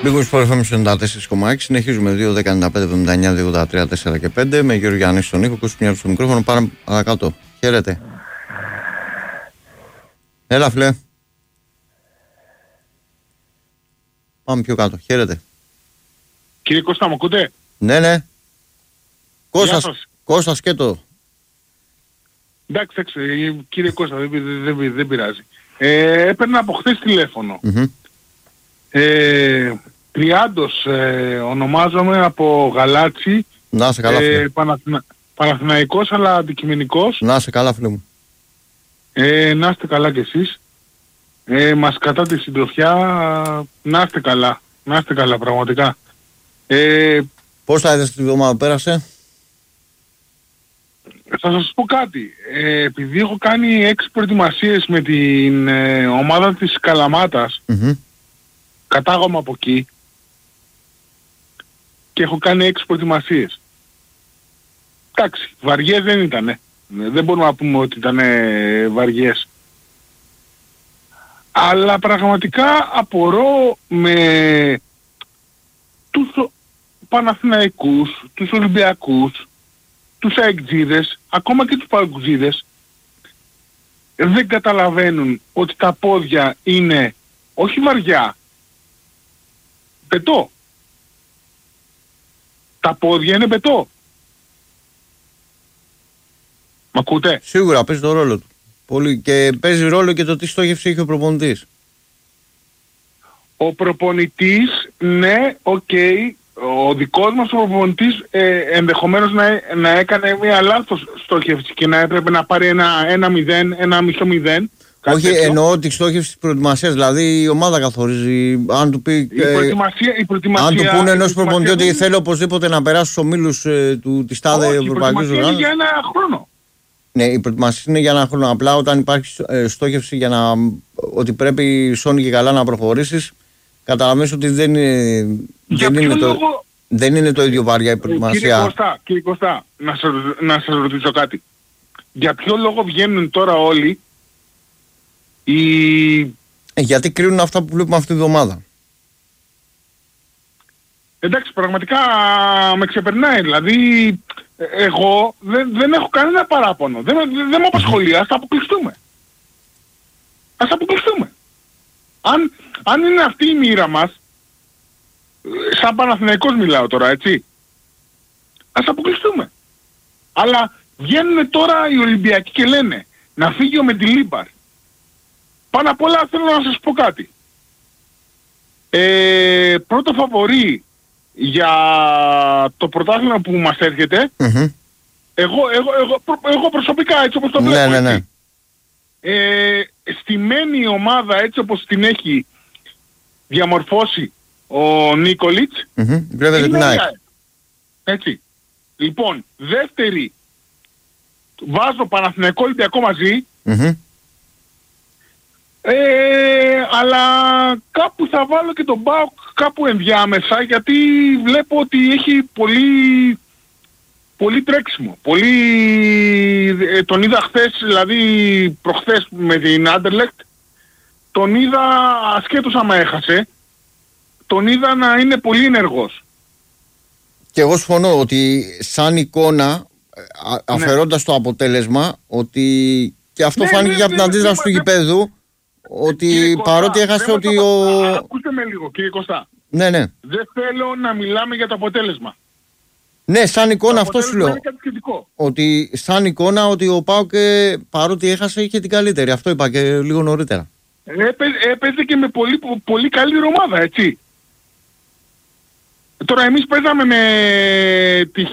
Λίγο σπορ FM 94,6. Συνεχίζουμε 2-10-95-79-2-83-4 και 5 με Γιώργο Γιάννη στον ήχο. Κούσου στο μικρόφωνο. Πάμε παρακάτω. Χαίρετε. Έλα, φλε. Πάμε πιο κάτω. Χαίρετε. Κύριε Κώστα, μου ακούτε? Ναι. Κώστας και το. Εντάξει, κύριε Κώστα, δεν πειράζει. Έπαιρνα από χθες τηλέφωνο. Τριάντος ονομάζομαι από Γαλάτσι. Να σε καλά, φίλε. Παναθηναϊκός αλλά αντικειμενικός. Να σε καλά, φίλε μου. Να είστε καλά κι εσείς. Μας κατά τη συντροφιά. Να είστε καλά. Να είστε καλά πραγματικά. Πώς θα είδες τη βδομάδα που πέρασε? Θα σας πω κάτι. Επειδή έχω κάνει 6 προετοιμασίες με την ομάδα της Καλαμάτας, κατάγομαι από εκεί και έχω κάνει 6 προετοιμασίες. Εντάξει, βαριές δεν ήτανε. Δεν μπορούμε να πούμε ότι ήταν βαριές. Αλλά πραγματικά απορώ με τους Παναθηναϊκούς, τους Ολυμπιακούς, τους αεκτζίδες, ακόμα και τους παγκουζίδες, δεν καταλαβαίνουν ότι τα πόδια είναι όχι βαριά, πετώ. Τα πόδια είναι πετώ. Μ' ακούτε? Σίγουρα παίζει το ρόλο του. Πολύ. Και παίζει ρόλο και το τι στόχευση έχει ο προπονητής. Ο προπονητής, ναι, οκ. Ο δικός μας προπονητής ενδεχομένως να έκανε μια λάθος στόχευση και να έπρεπε να πάρει ένα 0, ένα μισό 0. Όχι, τέτοιο. Εννοώ τη στόχευση της προετοιμασίας. Δηλαδή η ομάδα καθορίζει. Αν του πει. Η προετοιμασία, αν του πούνε ενός προπονητή ότι θέλει οπωσδήποτε να περάσει στους ομίλους της τάδε ευρωπαϊκής οργάνωσης. Είναι για ένα χρόνο. Ναι, η προετοιμασία είναι για ένα χρόνο. Απλά όταν υπάρχει στόχευση για να. Ότι πρέπει σώνει και καλά να προχωρήσεις, καταλαβαίνεις ότι δεν είναι το ίδιο βαριά η προετοιμασία. Κύριε Κώστα, να σας ρωτήσω κάτι. Για ποιο λόγο βγαίνουν τώρα όλοι γιατί κρίνουν αυτά που βλέπουμε αυτή τη βδομάδα. Εντάξει, πραγματικά με ξεπερνάει. Δηλαδή, εγώ δεν έχω κανένα παράπονο. Δεν με απασχολεί. Ας τα αποκλειστούμε. Αν είναι αυτή η μοίρα μας, σαν Παναθηναϊκός μιλάω τώρα, έτσι, ας αποκλειστούμε. Αλλά βγαίνουν τώρα οι Ολυμπιακοί και λένε να φύγει ο Μεντιλίμπαρ. Πάνω απ' όλα θέλω να σας πω κάτι. Πρώτο φαβορί για το πρωτάθλημα που μας έρχεται, εγώ προσωπικά έτσι όπως το βλέπω, ναι. στημένη η ομάδα έτσι όπως την έχει διαμορφώσει ο Νίκολιτς, έτσι. Λοιπόν, δεύτερη, βάζω Παναθηναϊκό Ολυμπιακό μαζί, αλλά κάπου θα βάλω και τον ΠΑΟΚ κάπου ενδιάμεσα, γιατί βλέπω ότι έχει πολύ τρέξιμο. Τον είδα χθες, δηλαδή προχθές με την Άντερλεκτ, τον είδα ασχέτως άμα έχασε, τον είδα να είναι πολύ ενεργός. Και εγώ συμφωνώ ότι σαν εικόνα, αφαιρώντας το αποτέλεσμα, ότι και αυτό φάνηκε και από την αντίδραση του γηπέδου, ότι παρότι έχασε ότι Ακούστε με λίγο, κύριε Κωστά. Ναι. Δεν θέλω να μιλάμε για το αποτέλεσμα. Ναι, σαν εικόνα αυτό σου λέω. Ότι σαν εικόνα ότι ο ΠΑΟΚ παρότι έχασε είχε την καλύτερη. Αυτό είπα και λίγο νωρίτερα. Έπαιζε και με πολύ καλή ομάδα, έτσι. Τώρα εμείς παίζαμε με τη